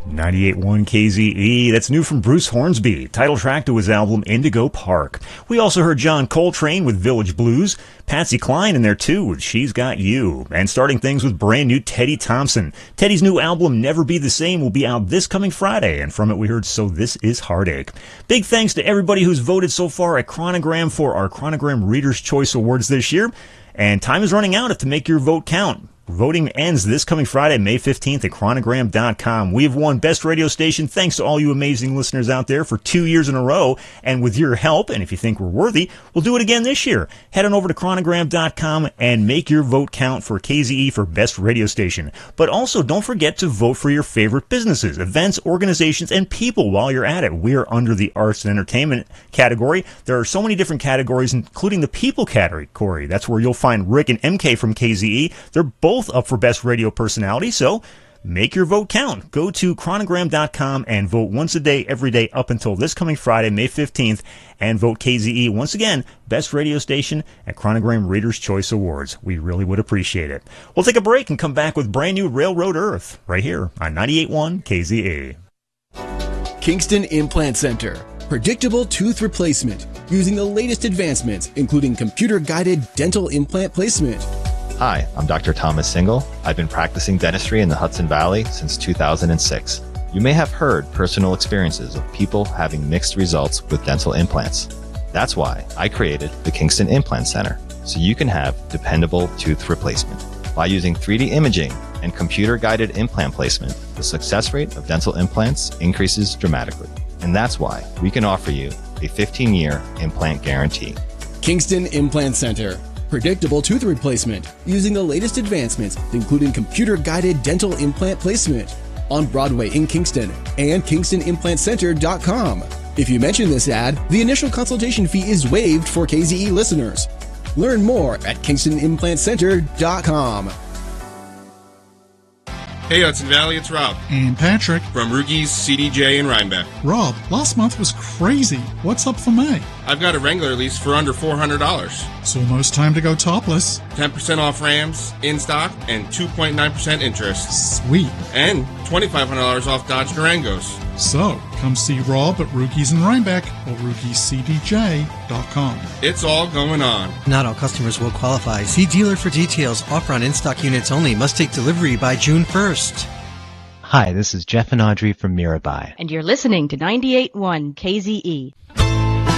98.1 KZE, that's new from Bruce Hornsby, title track to his album Indigo Park. We also heard John Coltrane with Village Blues, Patsy Cline in there too with She's Got You, and starting things with brand new Teddy Thompson. Teddy's new album Never Be the Same will be out this coming Friday, and from it we heard So This Is Heartache. Big thanks to everybody who's voted so far at Chronogram for our Chronogram Reader's Choice Awards this year, and time is running out to make your vote count. Voting ends this coming Friday, May 15th at chronogram.com. We have won Best Radio Station thanks to all you amazing listeners out there for 2 years in a row. And with your help, and if you think we're worthy, we'll do it again this year. Head on over to chronogram.com and make your vote count for KZE for Best Radio Station. But also don't forget to vote for your favorite businesses, events, organizations, and people while you're at it. We are under the arts and entertainment category. There are so many different categories, including the people category. That's where you'll find Rick and MK from KZE. They're both up for Best Radio Personality, so make your vote count. Go to chronogram.com and vote once a day, every day, up until this coming Friday, May 15th, and vote KZE once again, Best Radio Station at Chronogram Reader's Choice Awards. We really would appreciate it. We'll take a break and come back with brand new Railroad Earth right here on 98.1 KZE. Kingston Implant Center. Predictable tooth replacement using the latest advancements, including computer-guided dental implant placement. Hi, I'm Dr. Thomas Single. I've been practicing dentistry in the Hudson Valley since 2006. You may have heard personal experiences of people having mixed results with dental implants. That's why I created the Kingston Implant Center, so you can have dependable tooth replacement. By using 3D imaging and computer-guided implant placement, the success rate of dental implants increases dramatically. And that's why we can offer you a 15-year implant guarantee. Kingston Implant Center. Predictable tooth replacement using the latest advancements, including computer-guided dental implant placement on Broadway in Kingston and KingstonImplantCenter.com. If you mention this ad, the initial consultation fee is waived for KZE listeners. Learn more at KingstonImplantCenter.com. Hey Hudson Valley, it's Rob. And Patrick. From Rugies, CDJ, and Rhinebeck. Rob, last month was crazy. What's up for May? I've got a Wrangler lease for under $400. It's almost time to go topless. 10% off Rams, in stock, and 2.9% interest. Sweet. And $2,500 off Dodge Durangos. So, come see Rob at Rugies in Rhinebeck or RugiesCDJ.com. It's all going on. Not all customers will qualify. See dealer for details. Offer on in-stock units only. Must take delivery by June 1st. Hi, this is Jeff and Audrey from Mirabai. And you're listening to 98.1 KZE.